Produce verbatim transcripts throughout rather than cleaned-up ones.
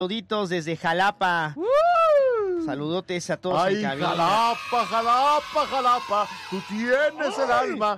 Saluditos desde Jalapa. ¡Uh! Saludotes a todos Ay, en cabina. Jalapa, Jalapa, Jalapa, tú tienes Ay. el alma.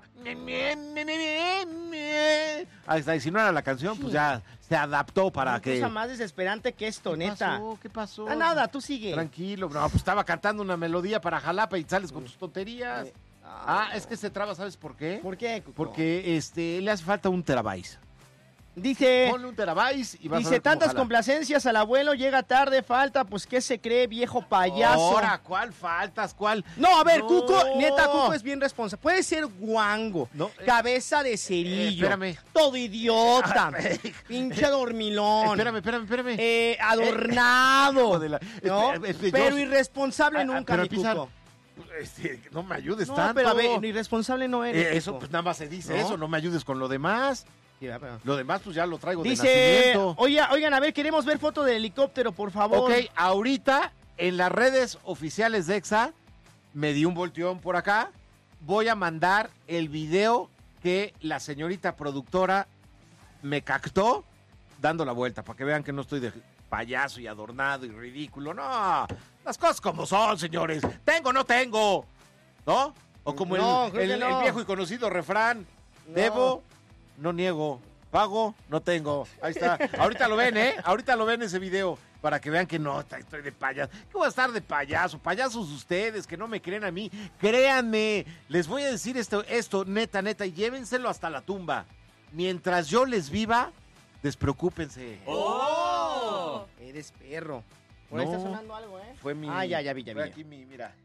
Ahí está, y si no era la canción, pues ya se adaptó para Una que... cosa más desesperante que esto, ¿Qué neta. pasó? ¿Qué pasó? Ah, nada, tú sigue. Tranquilo, no, pues estaba cantando una melodía para Jalapa y sales con tus tonterías. Eh, Ah, es que se traba, ¿sabes por qué? ¿Por qué, Cuco? Porque este, le hace falta un terabyte. Dice... Ponle un terabyte y vas Dice, a ver cómo tantas jala. complacencias al abuelo, llega tarde, falta, pues, ¿qué se cree, viejo payaso? Ahora, ¿cuál faltas? ¿Cuál? No, a ver, No. Cuco, neta, Cuco es bien responsable. Puede ser guango, No, eh, cabeza de cerillo, eh, espérame. todo idiota, Ay, pinche dormilón, Espérame, espérame, espérame. eh, adornado, Hijo de la- ¿no? Este, este, pero yo- irresponsable Ah, ah, nunca, pero mi Pizar, Cuco. Este, no me ayudes No, tanto. pero a ver, irresponsable no eres, Eh, eso, Cuco. pues nada más se dice ¿No? eso, no me ayudes con lo demás. Sí, va, pero- Lo demás, pues ya lo traigo de Dice, nacimiento. oiga, oigan, a ver, queremos ver foto del helicóptero, por favor. Ok, ahorita en las redes oficiales de EXA, me di un volteón por acá, voy a mandar el video que la señorita productora me captó dando la vuelta, para que vean que no estoy de payaso y adornado y ridículo. No, las cosas como son, señores. Tengo, no tengo. ¿No? O como No, el, creo que el- no. el viejo y conocido refrán, No. debo, no niego. Pago, no tengo. Ahí está. Ahorita lo ven, ¿eh? Ahorita lo ven ese video para que vean que no, estoy de payaso. ¿Qué voy a estar de payaso? Payasos ustedes, que no me creen a mí. Créanme, les voy a decir esto, esto, neta, neta, y llévenselo hasta la tumba. Mientras yo les viva, despreocúpense. ¡Oh! Eres perro. Por ahí No. está sonando algo, ¿eh? Fue mi... Ah, ya, ya vi, ya vi. Fue ya. aquí mi, mira.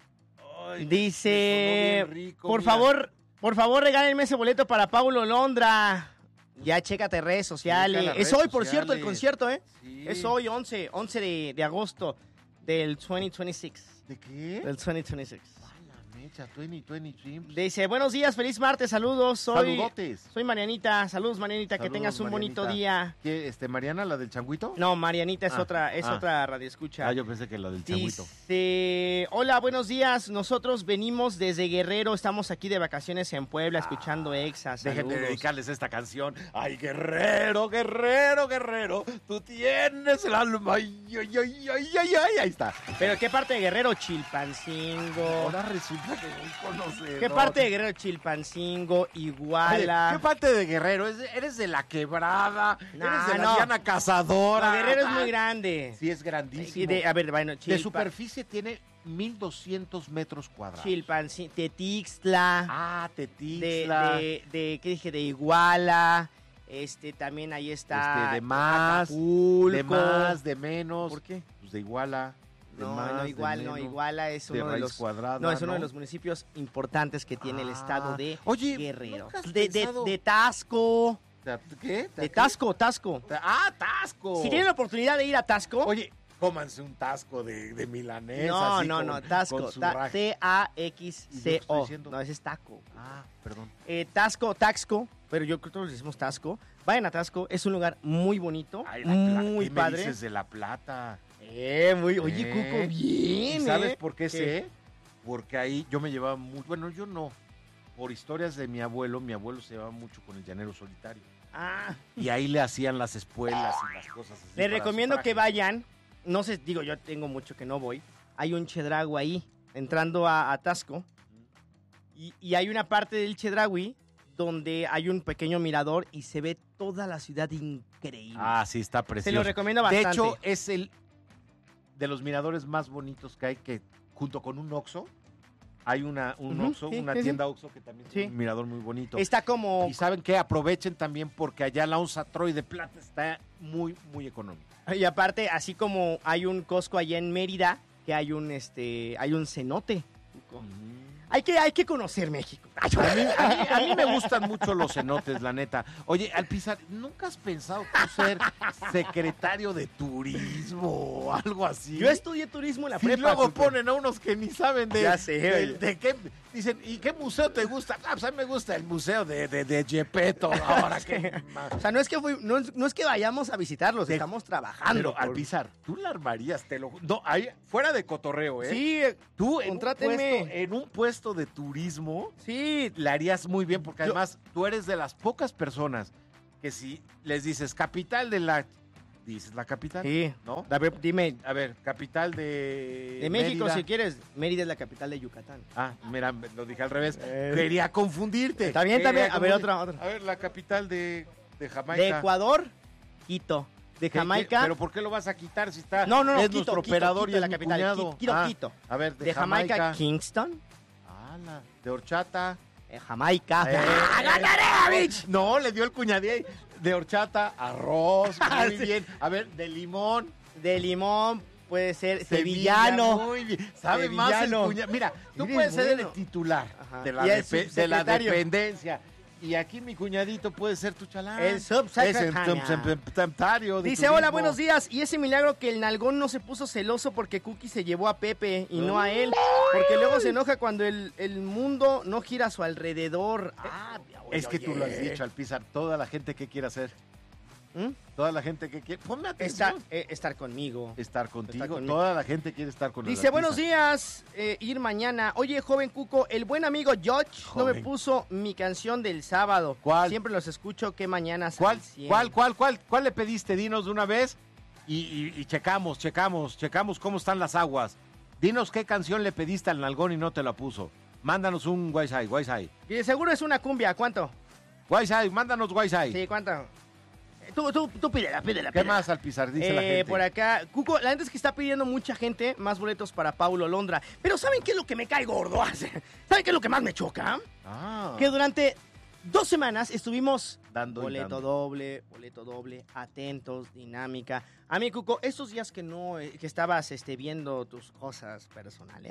Ay, Dice, me sonó bien rico, por mira. favor, por favor, regálenme ese boleto para Paulo Londra. Ya, chécate redes sociales. Checa las Es redes hoy, por cierto, el sociales. concierto, ¿eh? Sí. Es hoy, once, once de, de agosto del dos mil veintiséis. ¿De qué? Del dos mil veintiséis. A la mecha, veinte, veinte, chimps. Dice, buenos días, feliz martes, saludos. Soy, Saludotes. soy Marianita. Saludos, Marianita, que Saludos, tengas un bonito Marianita. día. ¿Qué, este, Mariana, la del changuito? No, Marianita es Ah, otra, es ah. otra radioescucha. Ah, yo pensé que la del changuito. Dice, hola, buenos días. Nosotros venimos desde Guerrero, estamos aquí de vacaciones en Puebla, escuchando Exa. Déjenme Saludos. dedicarles esta canción. Ay, guerrero, guerrero, guerrero, tú tienes el alma. Ay, ay, ay, ay, ay, ay. Ahí está. Pero ¿qué parte de Guerrero? Chilpancingo. Ahora resulta que no conoces. ¿Qué parte de Guerrero? Chilpancingo, Iguala. ¿Qué parte de Guerrero? ¿Eres de, eres de la quebrada? No, ¿Eres de la no. Diana Cazadora? No, Guerrero es muy grande. Sí, es grandísimo. Y de- a ver, bueno, De Chilpa- superficie tiene mil doscientos metros cuadrados. Chilpancingo, Tetixtla. Ah, de, Tetixla. de, de, ¿qué dije? De Iguala. Este, también ahí está. Este, de más, Acapulco. de más, de menos. ¿Por qué? Pues de Iguala. De No, más, no, de igual, no, menos, Iguala es de uno de raíz los cuadrada, no, es uno ¿no? de los municipios importantes que tiene el Ah. estado de Oye, Guerrero. ¿nunca has De, de, pensado- de Tasco, ¿Qué? de Tasco, Tasco. Ah, Tasco. Si tienen la oportunidad de ir a Tasco, Oye, cómanse un tasco de, de milanesa. no, así no, con- no, Tasco, con su ta- raja. T A X ¿Y yo qué C estoy O. diciendo? No, ese es taco. Ah, perdón. Eh, Tasco, Taxco, pero yo creo que todos le decimos Tasco. Vayan a Tasco, es un lugar muy bonito, Ay, la pla- muy ¿qué me padre. dices de La Plata? Eh, muy, oye, Eh, Cuco, bien, ¿Y sabes eh. por qué sé? Porque ahí yo me llevaba mucho, bueno, yo no, por historias de mi abuelo, mi abuelo se llevaba mucho con el llanero solitario. Ah, Y ahí le hacían las espuelas y las cosas así. les para recomiendo su que traje. vayan. No sé, digo, yo tengo mucho que no voy. Hay un Chedraui ahí, entrando a, a Tasco. Y, y hay una parte del Chedraui donde hay un pequeño mirador y se ve toda la ciudad increíble. Ah, sí, está Se precioso. lo recomiendo De bastante. hecho, es el de los miradores más bonitos que hay, que junto con un Oxxo, hay una, un Ujú, Oxxo, sí, una sí, sí. tienda Oxxo que también Sí. tiene un mirador muy bonito. Está como... Y saben que aprovechen también porque allá la onza Troy de plata está muy, muy económica. Y aparte, así como hay un Costco allá en Mérida, que hay un, este, hay un cenote. Hay que, hay que conocer México. A mí, a, mí, a mí me gustan mucho los cenotes, la neta. Oye, Alpizar, ¿nunca has pensado tú ser secretario de turismo o algo así? Yo estudié turismo en la Y prepa. luego Cuco. ponen a unos que ni saben de, Ya sé, de, oye. de qué. Dicen, ¿y qué museo te gusta? Ah, pues a mí me gusta el museo de, de, de Gepetto. Ahora que. O sea, no es que, fui- no, es- no es que vayamos a visitarlos, De- estamos trabajando. Pero por- Alpizar, tú la armarías, te lo. No, ahí, fuera de cotorreo, ¿eh? Sí, Tú en un, Contrátenme. puesto, en un puesto de turismo sí. la harías muy bien porque Yo- además tú eres de las pocas personas que si les dices capital de la dices la capital. Sí. ¿No? A ver, dime. A ver, capital de... De México, Mérida. si quieres. Mérida es la capital de Yucatán. Ah, mira, lo dije al revés. Eh. Quería confundirte. Está bien, está Quería bien. A ver, confundir- otra, otra. A ver, la capital de, de Jamaica. De Ecuador, Quito. De ¿Qué- qué- Jamaica. ¿Pero por qué lo vas a quitar si está... No, no, no. Es Quito, nuestro Quito, operador Quito y de es la mi capital. cuñado. Quito, Ah, Quito. A ver, de, De Jamaica, Jamaica. Kingston. Ala, de horchata. Eh, Jamaica. Eh, ¡Ah, ganaré, bitch! No, le dio el cuñadí de horchata, arroz, muy Sí. bien. A ver, de limón. De limón puede ser Sevilla, sevillano. Muy bien. Sabe más el Sevillano. cuñado. Mira, tú Eres puedes ser bueno. el titular Ajá. de la, Y el depe- de la subsecretario. dependencia. Y aquí mi cuñadito puede ser tu chalán. El subsecretario. Es el subsecretario de Dice, turismo. hola, buenos días. Y ese milagro que el nalgón no se puso celoso porque Cookie se llevó a Pepe y no a él. Porque luego se enoja cuando el, el mundo no gira a su alrededor. Ah, oye, Es que tú oye. lo has dicho, Alpizar. Toda la gente que quiere hacer. ¿Mm? Toda la gente que quiere. Ponme Estar, atención. eh, estar conmigo. Estar contigo. conmigo. Toda la gente quiere estar con el Dice, Alpizar. buenos días, eh, ir mañana. Oye, joven Cuco, el buen amigo George no me Joven. puso mi canción del sábado. ¿Cuál? Siempre los escucho que mañana ¿Cuál, cuál, cuál, cuál, cuál le pediste? Dinos de una vez y, y- y checamos, checamos, checamos cómo están las aguas. Dinos qué canción le pediste al nalgón y no te la puso. Mándanos un Wi-Fi, Wi-Fi. Y de seguro es una cumbia, ¿cuánto? Wi-Fi, mándanos Wi-Fi. Sí, ¿cuánto? Eh, Tú, tú, tú pídela, pídela, ¿Qué pídela. más, Alpizar? Dice la Eh, gente. por acá, Cuco, la gente es que está pidiendo mucha gente más boletos para Paulo Londra. Pero ¿saben qué es lo que me cae gordo? ¿Saben qué es lo que más me choca? Ah, Que durante dos semanas estuvimos Dando y boleto dando. doble, boleto doble, atentos, dinámica. A mí, Cuco, estos días que no, eh, que estabas este, viendo tus cosas personales,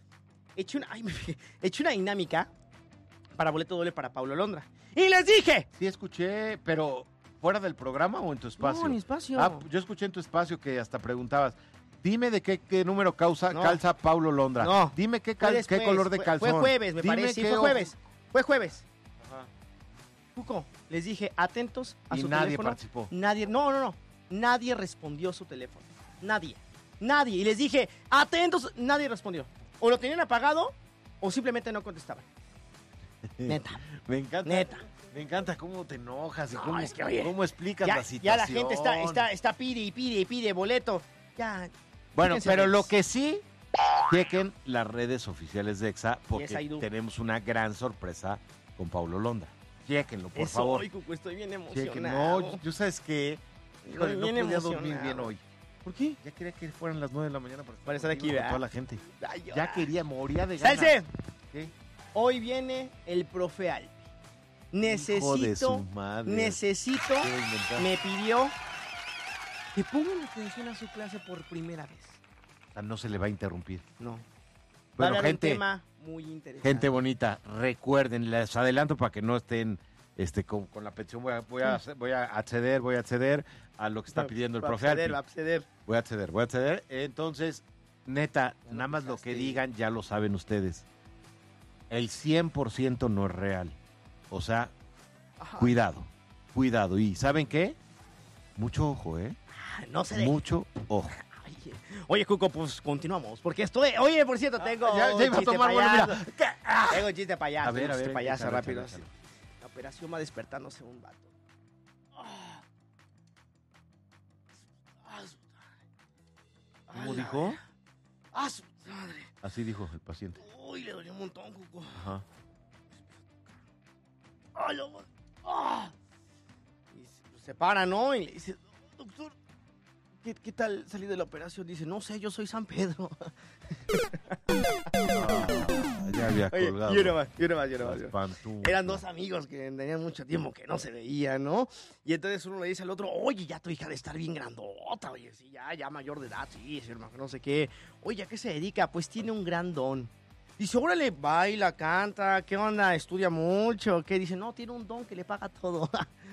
eché una, ay, me fijé, eché una dinámica para boleto doble para Paulo Londra. Y les dije, sí escuché, pero ¿fuera del programa o en tu espacio? no, en espacio. Ah, yo escuché en tu espacio que hasta preguntabas. Dime de qué, qué número causa, No. calza Paulo Londra. No. Dime qué, Fue cal- después, qué color de fue- calzón. Fue jueves, me Dime parece. Sí, qué fue ojo- jueves. Fue jueves. Ajá. Cuco, les dije, atentos a Y su nadie teléfono. participó. Nadie, no, no, no. Nadie respondió su teléfono. Nadie. Nadie. Y les dije, atentos, nadie respondió. O lo tenían apagado o simplemente no contestaban. Neta. Me encanta. Neta. Me encanta cómo te enojas y No, cómo, es que, oye, cómo explicas Ya, la ya situación. la gente está, está, está pide y pide y pide boleto. Ya. Bueno, fíjense pero redes. lo que sí, chequen las redes oficiales de EXA porque Yes, I do. tenemos una gran sorpresa con Paulo Londra. Chequenlo, por Eso, favor. ay, Cuco, estoy bien Chequen. emocionado. No, yo sabes que híjole, Estoy no bien podía dormir emocionado. bien hoy. ¿Por qué? Ya quería que fueran las nueve de la mañana para estar, Para estar aquí, contigo, con ¿verdad? toda la gente. Ay, Ya ahora. quería, moría de ganas. ¿Sabes? ¿Qué? Hoy viene el profe Alpi. Hijo de Necesito, su madre. necesito, ¿Qué va a inventar? me pidió que pongan atención a su clase por primera vez. O sea, no se le va a interrumpir. No. Va a Bueno, hablar de un gente, tema muy interesante. gente bonita, recuerden, les adelanto para que no estén este, con, con la petición. Voy a, voy, a, hacer- voy a acceder, voy a acceder a lo que está pidiendo el Va a profe acceder, Alpi. va a acceder. Voy a acceder, voy a acceder. Entonces, neta, Ya lo nada más lo que pisaste. digan ya lo saben ustedes. El cien por ciento no es real. O sea, Ajá. cuidado, cuidado. ¿Y saben qué? Mucho ojo, ¿eh? Ah, No se de... Mucho ojo. Ay, Oye, Cuco, pues continuamos. Porque estoy... Oye, por cierto, tengo Ah, Ya- ya iba a chiste tomar, bueno, payaso. mira. ¿Qué? Ah. Tengo un chiste payaso. A ver, un a chiste ver, payaso échalo, rápido. échalo, échalo. La operación va despertándose un vato. Ah. Ah, su madre. ¿Cómo A la dijo? verga. Ah, su madre. Así dijo el paciente. Uy, le dolió un montón, Cuco. Ajá. ¡Ay, lo... ¡Ah! Y se, se para, ¿no? Y le dice, doctor, ¿qué, qué tal salir de la operación? Dice, no sé, yo soy San Pedro. Ah, ya había Oye, colgado. y uno más, y uno más, y uno más, y Las uno más. pantuflas. Eran dos amigos que tenían mucho tiempo que no se veían, ¿no? Y entonces uno le dice al otro, oye, ya tu hija de estar bien grandota, oye, sí, ya, ya mayor de edad, sí, sí, hermano, no sé qué. Oye, ¿a qué se dedica? Pues tiene un gran don. Dice, órale, baila, canta, ¿qué onda? Estudia mucho, ¿qué? Dice, no, tiene un don que le paga todo.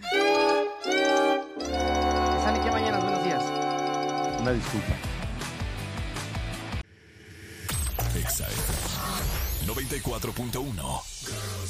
¿Sale qué mañana? Buenos días. Una disculpa. Exa F M noventa y cuatro punto uno.